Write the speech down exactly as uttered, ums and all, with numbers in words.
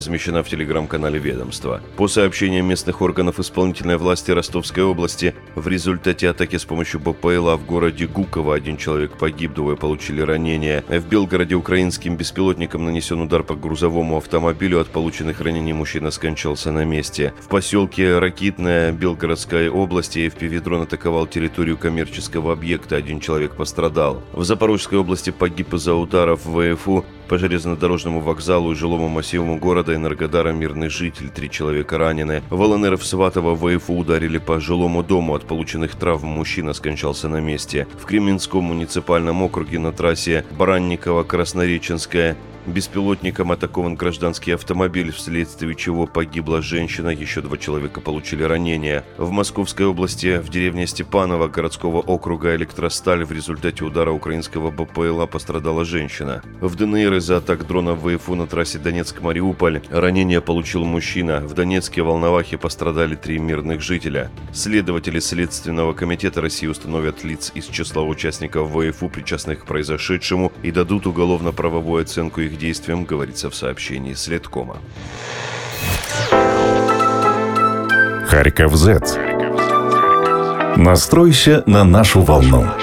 размещена в телеграм-канале ведомства. По сообщениям местных органов исполнительной власти Ростовской области, в результате атаки с помощью БПЛА в городе Гуково один человек погиб, двое получили ранения. В Белгороде украинским беспилотником нанесен удар по грузовому автомобилю. От полученных ранений мужчина скончался на месте. В поселке Ракитная Белгородской области эф пи ви-дрон атаковал территорию коммерческого объекта. Один человек пострадал. В Запорожской области погиб из-за ударов в вэ эф у по железнодорожному вокзалу и жилому массиву города Энергодара мирный житель. Три человека ранены. В эл эн эр в Сватово вэ эф у ударили по жилому дому. От полученных травм мужчина скончался на месте. В Кременском муниципальном округе на трассе Баранниково-Краснореченская беспилотником атакован гражданский автомобиль, вследствие чего погибла женщина, еще два человека получили ранения. В Московской области в деревне Степаново городского округа Электросталь в результате удара украинского БПЛА пострадала женщина. В дэ эн эр из-за атак дрона вэ эф у на трассе Донецк-Мариуполь ранение получил мужчина. В Донецке Волновахе пострадали три мирных жителя. Следователи Следственного комитета России установят лиц из числа участников вэ эф у, причастных к произошедшему, и дадут уголовно-правовую оценку их действиям, говорится в сообщении Следкома. Харьков зет. Настройся на нашу волну.